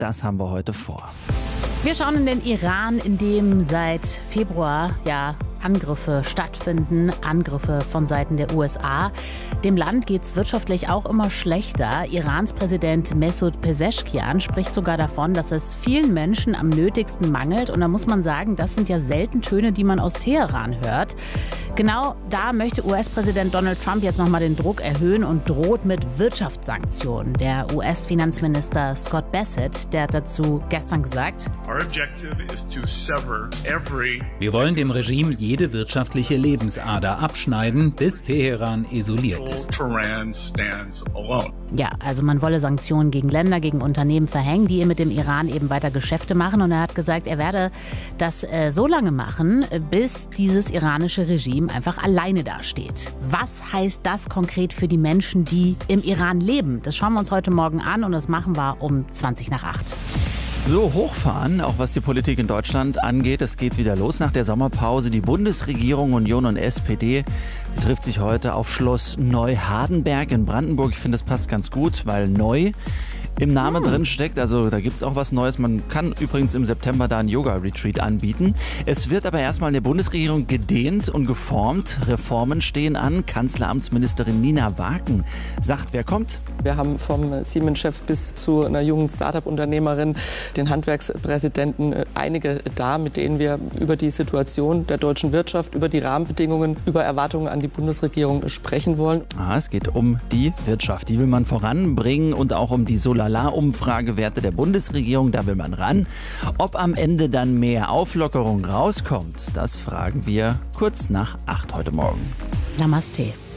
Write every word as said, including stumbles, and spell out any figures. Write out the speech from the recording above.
Das haben wir heute vor. Wir schauen in den Iran, in dem seit Februar ja Angriffe stattfinden, Angriffe von Seiten der U S A. Dem Land geht es wirtschaftlich auch immer schlechter. Irans Präsident Mesut Pezeshkian spricht sogar davon, dass es vielen Menschen am nötigsten mangelt. Und da muss man sagen, das sind ja selten Töne, die man aus Teheran hört. Genau da möchte U S-Präsident Donald Trump jetzt nochmal den Druck erhöhen und droht mit Wirtschaftssanktionen. Der U S-Finanzminister Scott Bassett, der hat dazu gestern gesagt: Wir wollen dem Regime jede wirtschaftliche Lebensader abschneiden, bis Teheran isoliert ist. Ja, also man wolle Sanktionen gegen Länder, gegen Unternehmen verhängen, die mit dem Iran eben weiter Geschäfte machen. Und er hat gesagt, er werde das äh, so lange machen, bis dieses iranische Regime einfach alleine dasteht. Was heißt das konkret für die Menschen, die im Iran leben? Das schauen wir uns heute Morgen an und das machen wir um zwanzig nach acht. So, hochfahren, auch was die Politik in Deutschland angeht. Es geht wieder los nach der Sommerpause. Die Bundesregierung, Union und S P D trifft sich heute auf Schloss Neuhardenberg in Brandenburg. Ich finde, das passt ganz gut, weil neu im Namen drin steckt. Also da gibt es auch was Neues. Man kann übrigens im September da einen Yoga-Retreat anbieten. Es wird aber erstmal in der Bundesregierung gedehnt und geformt. Reformen stehen an. Kanzleramtsministerin Nina Waken sagt, wer kommt? Wir haben vom Siemens-Chef bis zu einer jungen Start-up-Unternehmerin, den Handwerkspräsidenten, einige da, mit denen wir über die Situation der deutschen Wirtschaft, über die Rahmenbedingungen, über Erwartungen an die Bundesregierung sprechen wollen. Ah, es geht um die Wirtschaft. Die will man voranbringen und auch um die Solala-Umfragewerte der Bundesregierung. Da will man ran. Ob am Ende dann mehr Auflockerung rauskommt, das fragen wir kurz nach acht heute Morgen. Namaste.